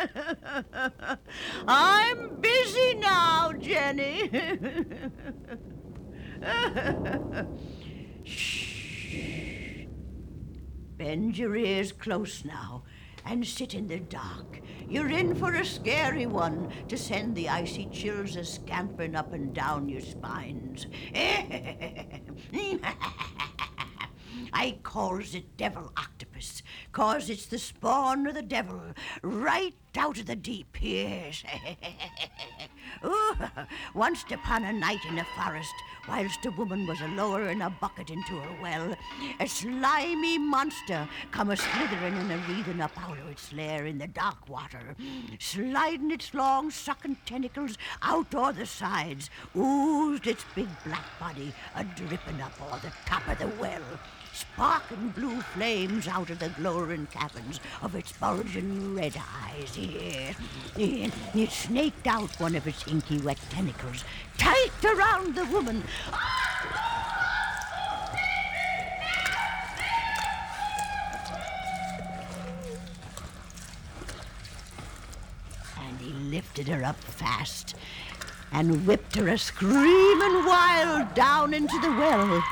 I'm busy now, Jenny. Shh. Bend your ears close now and sit in the dark. You're in for a scary one to send the icy chills a scampering up and down your spines. I calls it devil octopus, 'cause it's the spawn of the devil, right out of the deep, yes. Ooh, once upon a night in a forest, whilst a woman was a-lowering a bucket into her well, a slimy monster come a-slithering and a-wreathing up out of its lair in the dark water, sliding its long sucking tentacles out o'er the sides, oozed its big black body a-dripping up o'er the top of the well, sparking blue flames out of the glowering caverns of its bulging red eyes. Yes, it snaked out one of its inky wet tentacles tight around the woman. And he lifted her up fast and whipped her a-screaming wild down into the well.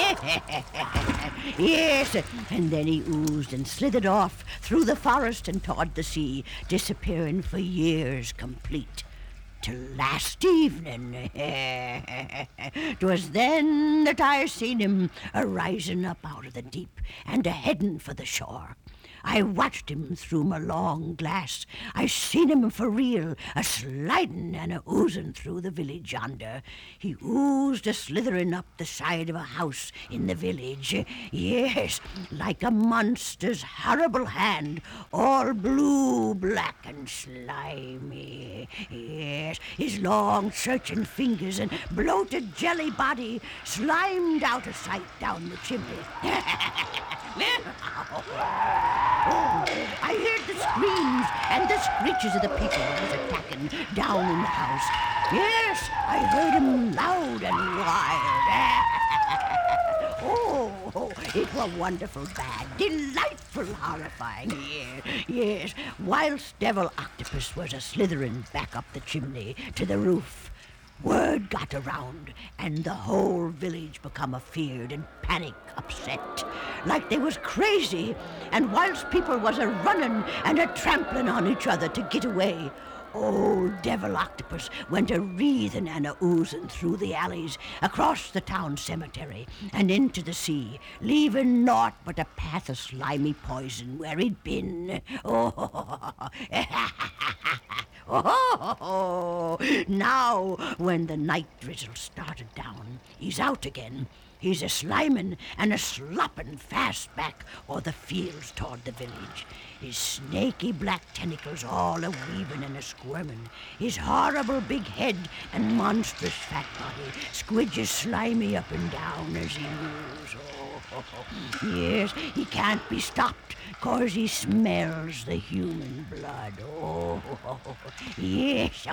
Yes, and then he oozed and slithered off through the forest and toward the sea, disappearing for years complete. Till last evening, 'twas then that I seen him a-rising up out of the deep and a-heading for the shore. I watched him through my long glass. I seen him for real, a-sliding and a-oozing through the village yonder. He oozed a-slithering up the side of a house in the village. Yes, like a monster's horrible hand, all blue, black, and slimy. Yes, his long, searching fingers and bloated jelly body slimed out of sight down the chimney. I heard the screams and the screeches of the people that was attacking down in the house. Yes, I heard them loud and wild. Oh, it was wonderful bad, delightful, horrifying. Yes, whilst Devil Octopus was a-slithering back up the chimney to the roof, word got around, and the whole village become afeared and panic upset, like they was crazy, and whilst people was a-running and a-trampling on each other to get away, old Devil Octopus went a-wreathing and a-oozing through the alleys, across the town cemetery, and into the sea, leaving naught but a path of slimy poison where he'd been. Oh, now, when the night drizzle started down, he's out again. He's a-sliming and a-slopping fast back o'er the fields toward the village. His snaky black tentacles all a-weaving and a-squirming. His horrible big head and monstrous fat body squidges slimy up and down as he moves. Yes, he can't be stopped, 'cause he smells the human blood. Yes.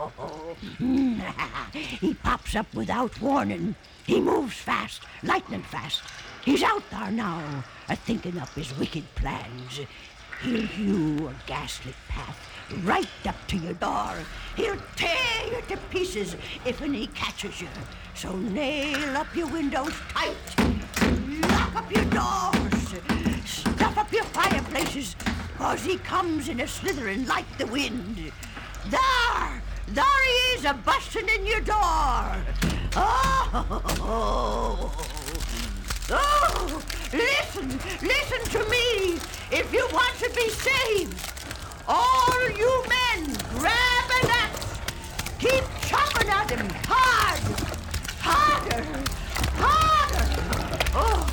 He pops up without warning. He moves fast, lightning fast. He's out there now, a-thinking up his wicked plans. He'll hew a ghastly path right up to your door. He'll tear you to pieces if he catches you. So nail up your windows tight. Lock up your doors. Stuff up your fireplaces, 'cause he comes in a-slithering like the wind. There he is, a-busting in your door. Oh, listen to me if you want to be saved. All you men, grab an axe. Keep chopping at him hard, harder, harder. Oh.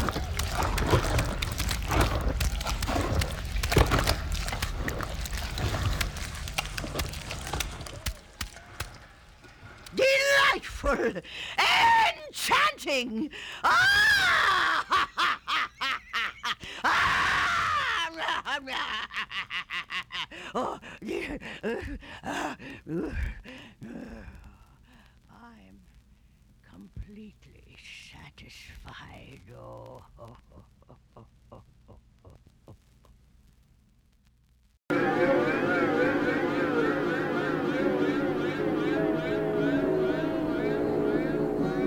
Delightful! Enchanting! Oh, I'm completely satisfied. Oh.